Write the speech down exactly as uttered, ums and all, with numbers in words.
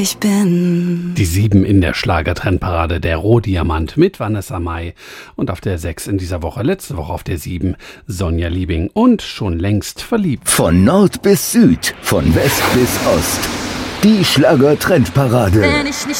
ich bin. Die sieben in der Schlagertrendparade, der Rohdiamant mit Vanessa Mai. Und auf der sechs in dieser Woche, letzte Woche auf der sieben, Sonja Liebing und schon längst verliebt. Von Nord bis Süd, von West bis Ost. Die Schlagertrendparade. Wenn ich nicht